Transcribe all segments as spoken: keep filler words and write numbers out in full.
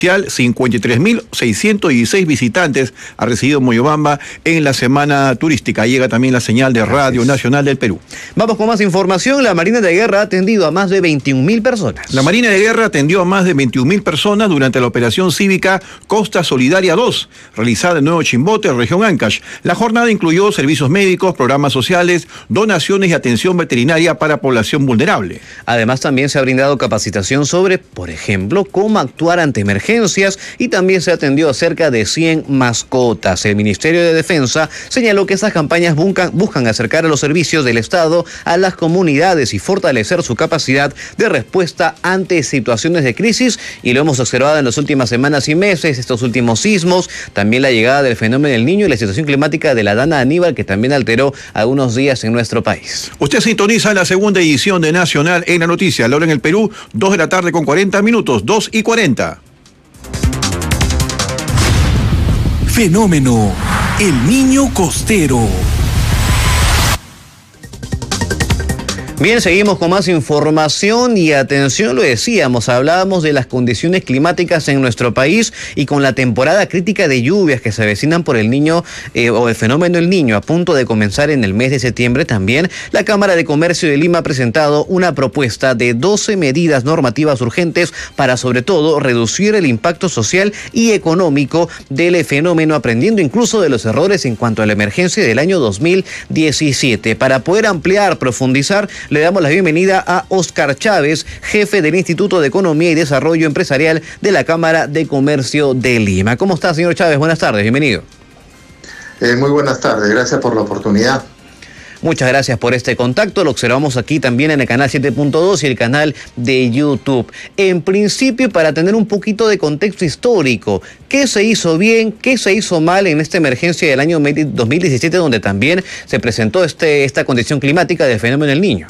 cincuenta y tres mil seiscientos dieciséis visitantes ha recibido Moyobamba en la semana turística. Llega también la señal de Radio Nacional del Perú. Vamos con más información. La Marina de Guerra ha atendido a más de veintiún mil personas. La Marina de Guerra atendió a más de veintiún mil personas durante la operación cívica Costa Solidaria dos, realizada en Nuevo Chimbote, región Ancash. La jornada incluyó servicios médicos, programas sociales, donaciones y atención veterinaria para población vulnerable. Además, también se ha brindado capacitación sobre, por ejemplo, cómo actuar ante emergencias y también se atendió a cerca de cien mascotas. El Ministerio de Defensa señaló que estas campañas buscan, buscan acercar a los servicios del Estado a las comunidades y fortalecer su capacidad de respuesta ante situaciones de crisis, y lo hemos observado en las últimas semanas y meses, estos últimos sismos, también la llegada del fenómeno del Niño y la situación climática de la Dana Aníbal, que también alteró algunos días en nuestro país. Usted sintoniza la segunda edición de Nacional en la Noticia. La hora en el Perú, dos de la tarde con cuarenta minutos, dos y cuarenta. Fenómeno El Niño Costero. Bien, seguimos con más información y atención, lo decíamos, hablábamos de las condiciones climáticas en nuestro país y con la temporada crítica de lluvias que se avecinan por el Niño eh, o el fenómeno El Niño a punto de comenzar en el mes de septiembre. También la Cámara de Comercio de Lima ha presentado una propuesta de doce medidas normativas urgentes para sobre todo reducir el impacto social y económico del fenómeno, aprendiendo incluso de los errores en cuanto a la emergencia del año dos mil diecisiete. Para poder ampliar, profundizar, le damos la bienvenida a Oscar Chávez, jefe del Instituto de Economía y Desarrollo Empresarial de la Cámara de Comercio de Lima. ¿Cómo está, señor Chávez? Buenas tardes, bienvenido. Eh, muy buenas tardes, gracias por la oportunidad. Muchas gracias por este contacto. Lo observamos aquí también en el canal siete punto dos y el canal de YouTube. En principio, para tener un poquito de contexto histórico, ¿qué se hizo bien, qué se hizo mal en esta emergencia del año dos mil diecisiete, donde también se presentó este, esta condición climática del fenómeno del Niño?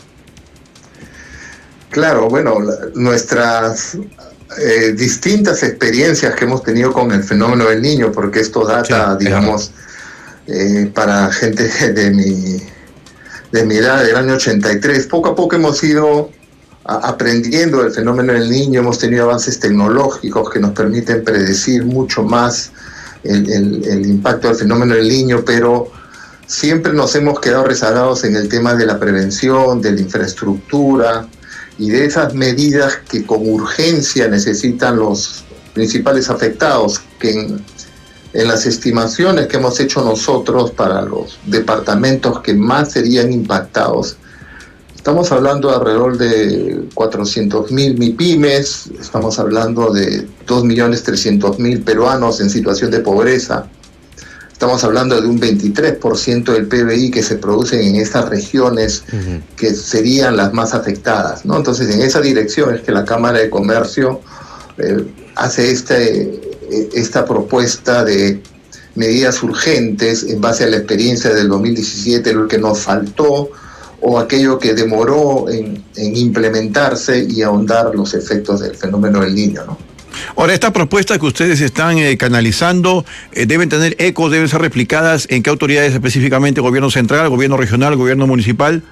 Claro, bueno, la, nuestras eh, distintas experiencias que hemos tenido con el fenómeno del Niño, porque esto data, sí, digamos, eh, para gente de mi... de mi edad, del año ochenta y tres, poco a poco hemos ido a, aprendiendo del fenómeno del Niño, hemos tenido avances tecnológicos que nos permiten predecir mucho más el, el, el impacto del fenómeno del Niño, pero siempre nos hemos quedado rezagados en el tema de la prevención, de la infraestructura y de esas medidas que con urgencia necesitan los principales afectados, que en, En las estimaciones que hemos hecho nosotros para los departamentos que más serían impactados, estamos hablando de alrededor de cuatrocientos mil MIPYMES, estamos hablando de dos millones trescientos mil peruanos en situación de pobreza, estamos hablando de un veintitrés por ciento del P B I que se produce en estas regiones, uh-huh, que serían las más afectadas, ¿no? Entonces, en esa dirección es que la Cámara de Comercio eh, hace este... esta propuesta de medidas urgentes en base a la experiencia del dos mil diecisiete, lo que nos faltó o aquello que demoró en, en implementarse y ahondar los efectos del fenómeno del Niño, ¿no? Ahora, estas propuestas que ustedes están eh, canalizando eh, deben tener eco, deben ser replicadas ¿en qué autoridades específicamente? ¿Gobierno central, gobierno regional, gobierno municipal?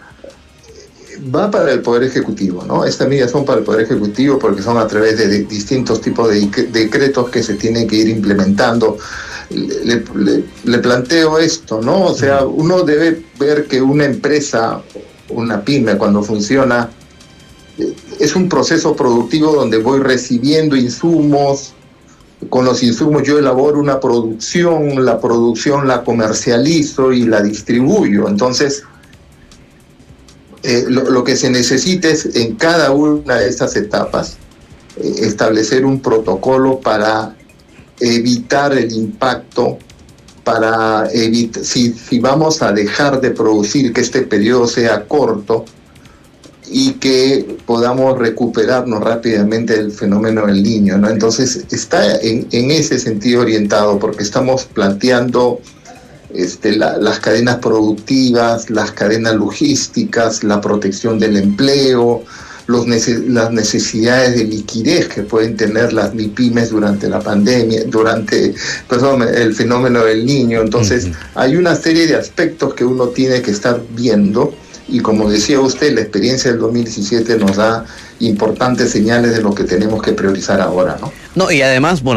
Va para el Poder Ejecutivo, ¿no? Estas medidas son para el Poder Ejecutivo porque son a través de, de distintos tipos de decretos que se tienen que ir implementando. Le, le, le planteo esto, ¿no? O sea, uno debe ver que una empresa, una pyme, cuando funciona, es un proceso productivo donde voy recibiendo insumos, con los insumos yo elaboro una producción, la producción la comercializo y la distribuyo. Entonces, Eh, lo, lo que se necesita es en cada una de estas etapas eh, establecer un protocolo para evitar el impacto, para evitar, si, si vamos a dejar de producir, que este periodo sea corto y que podamos recuperarnos rápidamente del fenómeno del Niño, ¿no? Entonces está en, en ese sentido orientado, porque estamos planteando Este, la, las cadenas productivas, las cadenas logísticas, la protección del empleo, los nece- las necesidades de liquidez que pueden tener las MIPYMES durante la pandemia, durante perdón, el fenómeno del Niño. Entonces, uh-huh, hay una serie de aspectos que uno tiene que estar viendo y, como decía usted, la experiencia del dos mil diecisiete nos da importantes señales de lo que tenemos que priorizar ahora, ¿no? No, y además, bueno,